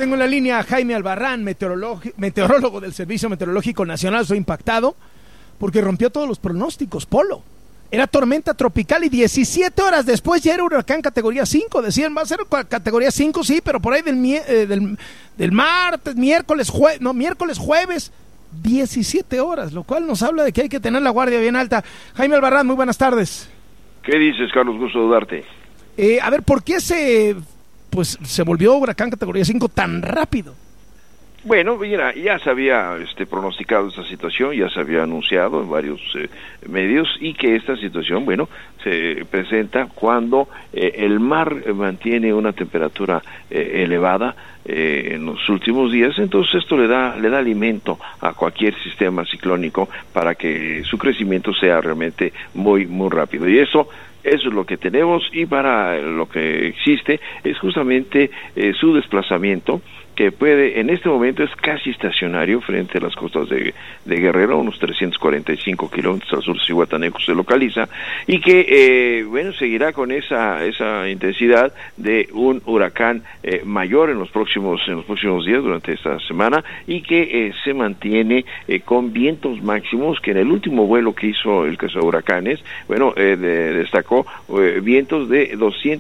Tengo en la línea a Jaime Albarrán, meteorólogo del Servicio Meteorológico Nacional. Soy impactado porque rompió todos los pronósticos, Polo. Era tormenta tropical y 17 horas después ya era huracán categoría 5. Decían, va a ser categoría 5, sí, pero por ahí del martes, miércoles, jueves, 17 horas, lo cual nos habla de que hay que tener la guardia bien alta. Jaime Albarrán, muy buenas tardes. ¿Qué dices, Carlos? Gusto de darte. A ver, ¿por qué se volvió huracán categoría 5 tan rápido? Bueno, mira, ya se había pronosticado esta situación, ya se había anunciado en varios medios, y que esta situación, bueno, se presenta cuando el mar mantiene una temperatura elevada en los últimos días. Entonces esto le da alimento a cualquier sistema ciclónico para que su crecimiento sea realmente muy, muy rápido. Y eso es lo que tenemos, y para lo que existe es justamente su desplazamiento, que puede, en este momento es casi estacionario frente a las costas de Guerrero, unos 345 kilómetros al sur de Zihuatanejo se localiza, y que, seguirá con esa intensidad de un huracán mayor en los próximos días, durante esta semana, y que se mantiene con vientos máximos, que en el último vuelo que hizo el cazahuracanes, destacó vientos de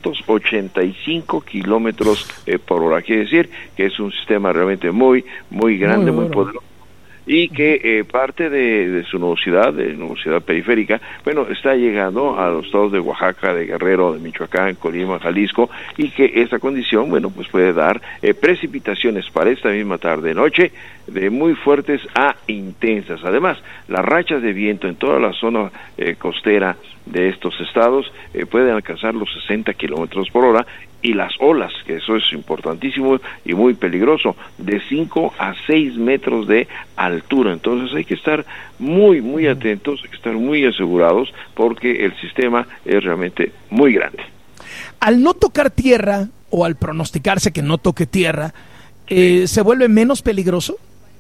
285 kilómetros por hora, quiere decir que es un sistema realmente muy, muy grande, muy poderoso, y que parte de su nubosidad periférica, está llegando a los estados de Oaxaca, de Guerrero, de Michoacán, Colima, Jalisco, y que esta condición, puede dar precipitaciones para esta misma tarde-noche, de muy fuertes a intensas. Además, las rachas de viento en toda la zona costera de estos estados pueden alcanzar los 60 kilómetros por hora, y las olas, que eso es importantísimo y muy peligroso, de 5 a 6 metros de altura. Entonces hay que estar muy, muy atentos, hay que estar muy asegurados, porque el sistema es realmente muy grande. Al no tocar tierra, o al pronosticarse que no toque tierra, ¿se vuelve menos peligroso?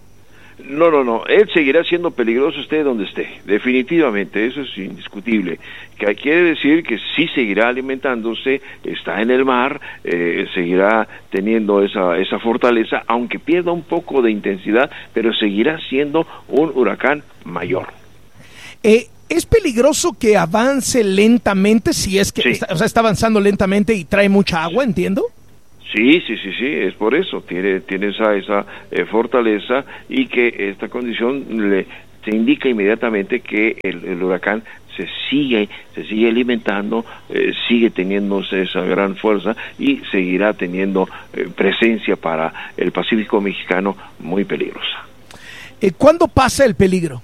No, él seguirá siendo peligroso esté donde esté, definitivamente, eso es indiscutible, que quiere decir que sí seguirá alimentándose, está en el mar, seguirá teniendo esa fortaleza, aunque pierda un poco de intensidad, pero seguirá siendo un huracán mayor. ¿Es peligroso que avance lentamente, si es que sí. está avanzando lentamente y trae mucha agua, entiendo? Sí, es por eso, tiene esa fortaleza, y que esta condición se indica inmediatamente que el huracán se sigue alimentando, sigue teniendo esa gran fuerza, y seguirá teniendo presencia para el Pacífico mexicano muy peligrosa. ¿Cuándo pasa el peligro?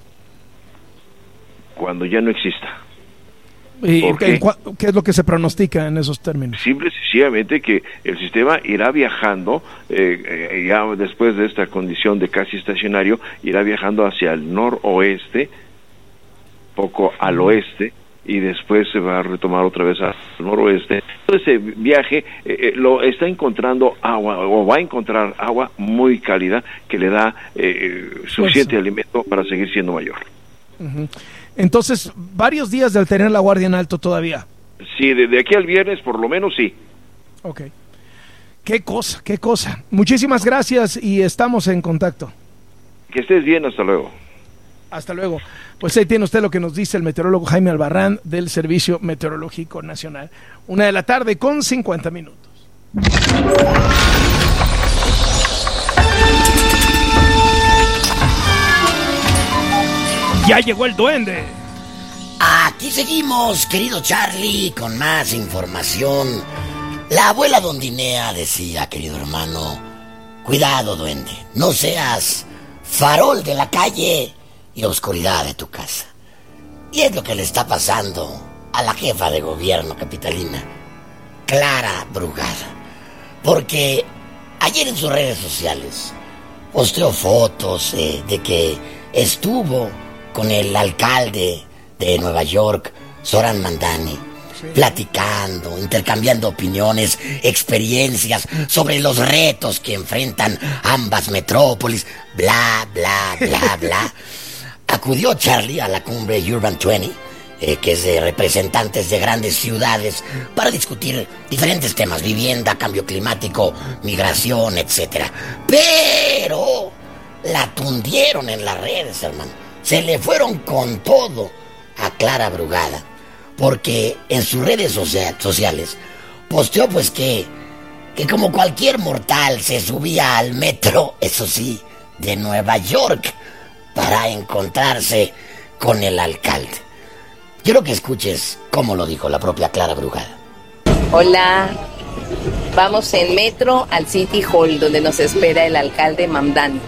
Cuando ya no exista. ¿Qué es lo que se pronostica en esos términos? Simple y sencillamente que el sistema irá viajando, ya después de esta condición de casi estacionario, irá viajando hacia el noroeste, poco al oeste, y después se va a retomar otra vez al noroeste. Entonces ese viaje lo está encontrando agua, o va a encontrar agua muy cálida, que le da suficiente alimento para seguir siendo mayor. Uh-huh. Entonces, varios días de tener la guardia en alto todavía. Sí, de aquí al viernes por lo menos sí. Ok. Qué cosa. Muchísimas gracias y estamos en contacto. Que estés bien, hasta luego. Hasta luego. Pues ahí tiene usted lo que nos dice el meteorólogo Jaime Albarrán del Servicio Meteorológico Nacional. 1:50 p.m. ¡Ya llegó el duende! Aquí seguimos, querido Charlie, con más información. La abuela Dondinea decía, querido hermano, cuidado, duende, no seas farol de la calle y oscuridad de tu casa. Y es lo que le está pasando a la jefa de gobierno capitalina, Clara Brugada, porque ayer en sus redes sociales posteó fotos de que estuvo con el alcalde de Nueva York, Zoran Mandani, platicando, intercambiando opiniones, experiencias sobre los retos que enfrentan ambas metrópolis, bla, bla, bla, bla. Acudió Charlie a la cumbre Urban 20 que es de representantes de grandes ciudades, para discutir diferentes temas: vivienda, cambio climático, migración, etcétera. Pero la tundieron en las redes, hermano. Se le fueron con todo a Clara Brugada, porque en sus redes sociales posteó pues que como cualquier mortal se subía al metro, eso sí, de Nueva York, para encontrarse con el alcalde. Quiero que escuches cómo lo dijo la propia Clara Brugada. Hola, vamos en metro al City Hall, donde nos espera el alcalde Mamdani.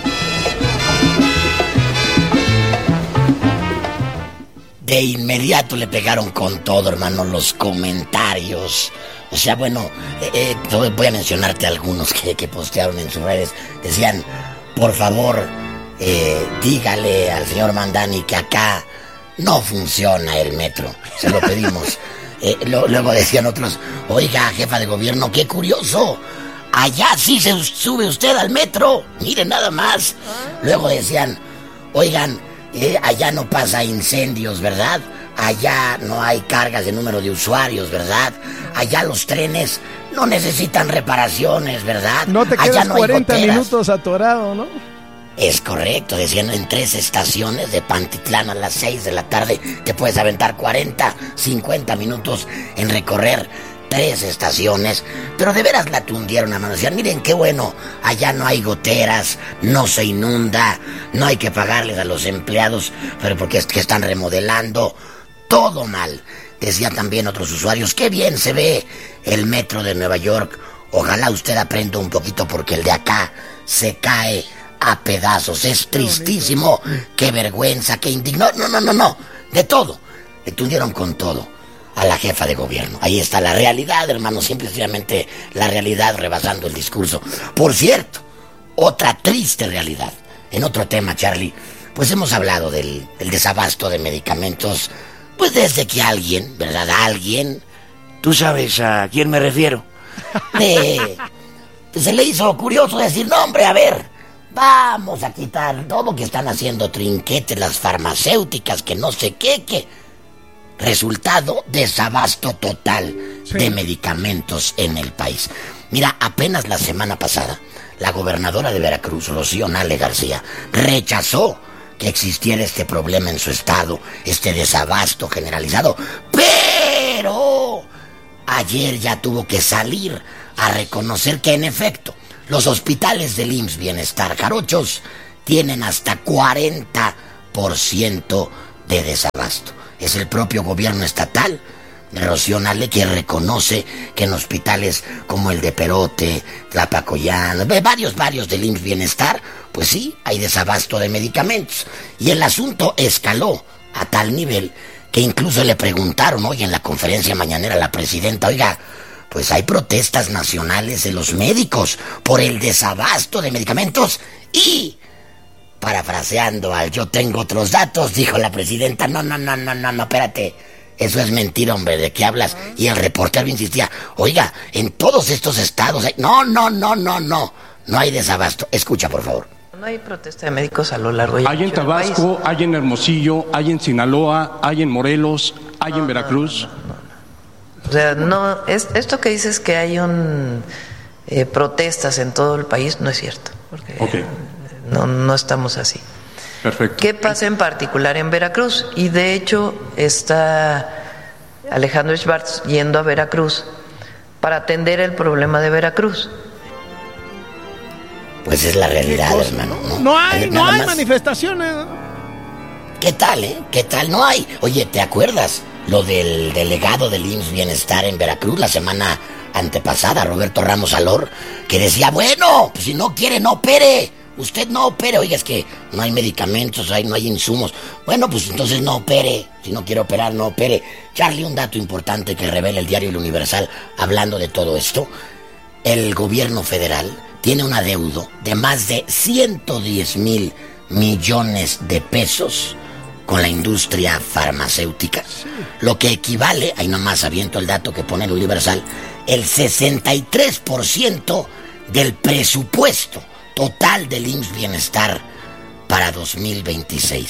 De inmediato le pegaron con todo, hermano, los comentarios. O sea, bueno, voy a mencionarte algunos que postearon en sus redes. Decían, por favor, dígale al señor Mamdani que acá no funciona el metro. Se lo pedimos. Luego decían otros, oiga, jefa de gobierno, qué curioso. Allá sí se sube usted al metro. Mire nada más. Luego decían, oigan, allá no pasa incendios, ¿verdad? Allá no hay cargas de número de usuarios, ¿verdad? Allá los trenes no necesitan reparaciones, ¿verdad? No te quedas allá no 40 hay goteras. minutos atorado, ¿no? Es correcto, decían, en 3 estaciones de Pantitlán a las 6 de la tarde te puedes aventar 40, 50 minutos en recorrer 3 estaciones. Pero de veras la tundieron a mano. Decían, miren qué bueno, allá no hay goteras, no se inunda, no hay que pagarles a los empleados, pero porque es que están remodelando. Todo mal. Decían también otros usuarios, qué bien se ve el metro de Nueva York. Ojalá usted aprenda un poquito porque el de acá se cae a pedazos. Es tristísimo. Qué vergüenza, qué indigno. No. De todo. Le tundieron con todo a la jefa de gobierno. Ahí está la realidad, hermano. Simplemente la realidad rebasando el discurso. Por cierto, otra triste realidad. En otro tema, Charlie, pues hemos hablado del desabasto de medicamentos. Pues desde que alguien, ¿verdad? Alguien, tú sabes a quién me refiero, se le hizo curioso decir, no hombre, a ver, vamos a quitar todo, que están haciendo trinquetes las farmacéuticas, que no sé qué. Resultado, desabasto total de medicamentos en el país. Mira, apenas la semana pasada, la gobernadora de Veracruz, Rocío Nale García, rechazó que existiera este problema en su estado, este desabasto generalizado. Pero ayer ya tuvo que salir a reconocer que en efecto los hospitales del IMSS Bienestar jarochos tienen hasta 40% de desabasto. Es el propio gobierno estatal de Rocío Nale que reconoce que en hospitales como el de Perote, Tlapacoyán, varios del IMSS Bienestar, pues sí, hay desabasto de medicamentos. Y el asunto escaló a tal nivel que incluso le preguntaron hoy en la conferencia mañanera a la presidenta, oiga, pues hay protestas nacionales de los médicos por el desabasto de medicamentos y, parafraseando al yo tengo otros datos, dijo la presidenta, no, espérate, eso es mentira, hombre, ¿de qué hablas? Y el reportero insistía, oiga, en todos estos estados hay... No hay desabasto. Escucha, por favor. No hay protesta de médicos a lo largo y hay en Tabasco, hay en Hermosillo, hay en Sinaloa, hay en Morelos, hay en Veracruz. No. O sea, no, esto que dices que hay protestas en todo el país no es cierto, porque no estamos así. Perfecto. ¿Qué pasa en particular en Veracruz? Y de hecho está Alejandro Schwartz yendo a Veracruz para atender el problema de Veracruz. Pues es la realidad, hermano. No hay manifestaciones. ¿Qué tal, ¿Qué tal? No hay. Oye, ¿te acuerdas lo del delegado del IMSS Bienestar en Veracruz la semana antepasada, Roberto Ramos Alor, que decía, bueno, pues si no quiere, no opere. Usted no opere. Oiga, es que no hay medicamentos, no hay insumos. Bueno, pues entonces no opere. Si no quiere operar, no opere. Charlie, un dato importante que revela el diario El Universal hablando de todo esto. El gobierno federal tiene un adeudo de más de 110,000 millones de pesos con la industria farmacéutica, lo que equivale, ahí nomás aviento el dato que pone el Universal, el 63% del presupuesto total del IMSS Bienestar para 2026.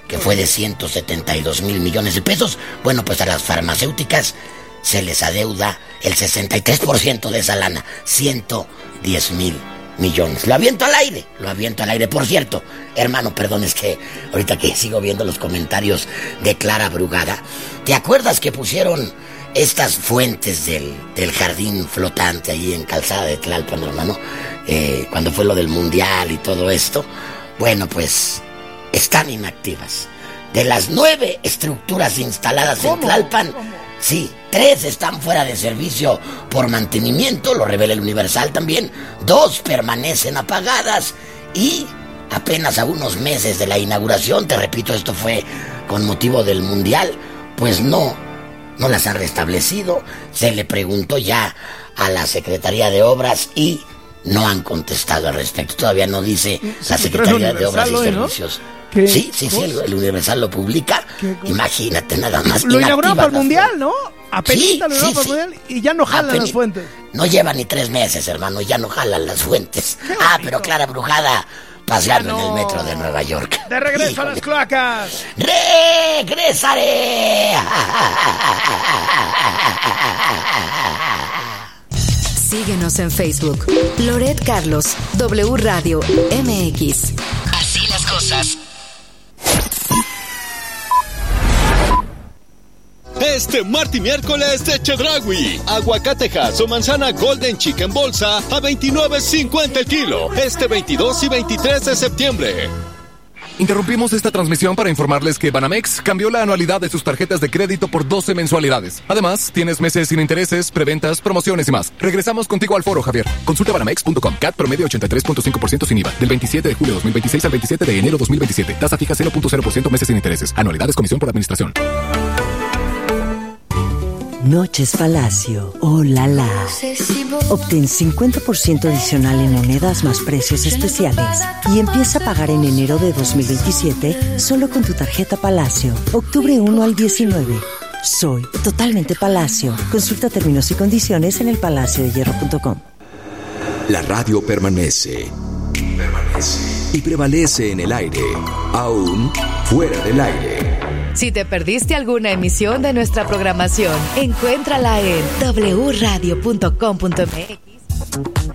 que fue de 172 mil millones de pesos. Bueno, pues a las farmacéuticas se les adeuda el 63% de esa lana, 110 mil millones. Lo aviento al aire. Por cierto, hermano, perdón, es que ahorita que sigo viendo los comentarios de Clara Brugada, ¿te acuerdas que pusieron estas fuentes del jardín flotante ahí en Calzada de Tlalpan, hermano? Cuando fue lo del mundial y todo esto. Bueno, pues están inactivas. De las 9 estructuras instaladas en Tlalpan, sí, 3 están fuera de servicio por mantenimiento, lo revela el Universal también. 2 permanecen apagadas y apenas a unos meses de la inauguración, te repito, esto fue con motivo del mundial, pues no las han restablecido. Se le preguntó ya a la Secretaría de Obras y no han contestado al respecto. Todavía no dice la Secretaría de Obras y Servicios. ¿no? Sí, el Universal lo publica. Imagínate nada más. Lo inauguraron para el mundial, ¿no? Apenas lo inauguraron para el mundial y ya no jalan las fuentes. No lleva ni 3 meses, hermano, ya no jalan las fuentes. Pero Clara Brugada paseando en el metro de Nueva York. De regreso a las cloacas. ¡Regresaré! Síguenos en Facebook. Loret Carlos, W Radio MX. Así las cosas. Este martes y miércoles de Chedraui. Aguacatejas o manzana Golden Chica en bolsa a $29.50 el kilo. Este 22 y 23 de septiembre. Interrumpimos esta transmisión para informarles que Banamex cambió la anualidad de sus tarjetas de crédito por 12 mensualidades. Además, tienes meses sin intereses, preventas, promociones y más. Regresamos contigo al foro, Javier. Consulta banamex.com. CAT promedio 83.5% sin IVA. Del 27 de julio 2026 al 27 de enero 2027. Tasa fija 0.0% meses sin intereses. Anualidades comisión por administración. Noches Palacio. ¡Oh, la la! Obtén 50% adicional en monedas más precios especiales y empieza a pagar en enero de 2027 solo con tu tarjeta Palacio. Octubre 1 al 19. Soy totalmente Palacio. Consulta términos y condiciones en elpalaciodehierro.com. La radio permanece. Y prevalece en el aire, aún fuera del aire. Si te perdiste alguna emisión de nuestra programación, encuéntrala en wradio.com.mx